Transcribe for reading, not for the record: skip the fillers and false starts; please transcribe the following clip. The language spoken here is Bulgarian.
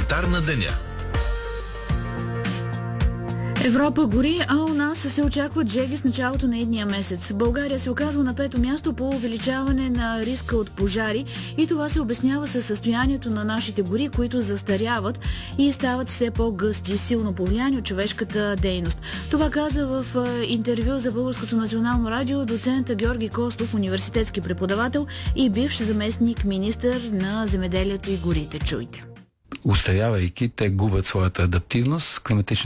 Коментар на деня. Европа гори, а у нас се очакват жеги с началото на идния месец. България се оказва на 5-то място по увеличаване на риска от пожари и това се обяснява със състоянието на нашите гори, които застаряват и стават все по-гъсти, силно повлияни от човешката дейност. Това каза в интервю за Българското национално радио доцент Георги Костов, университетски преподавател и бивш заместник министър на земеделието и горите. Чуйте. Устарявайки, те губят своята адаптивност.